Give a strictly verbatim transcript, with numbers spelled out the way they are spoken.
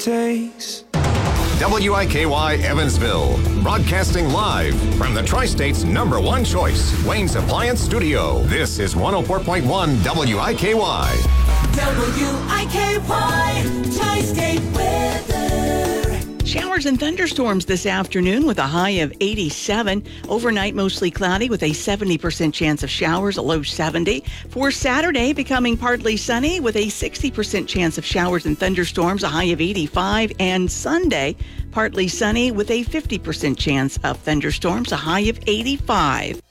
takes. W I K Y Evansville, broadcasting live from the Tri-State's number one choice, Wayne's Appliance Studio. This is one oh four point one W I K Y. W I K Y, Tri-State weather. Showers and thunderstorms this afternoon with a high of eighty-seven. Overnight, mostly cloudy with a seventy percent chance of showers, a low seventy. For Saturday, becoming partly sunny with a sixty percent chance of showers and thunderstorms, a high of eighty-five. And Sunday, partly sunny with a fifty percent chance of thunderstorms, a high of eighty-five.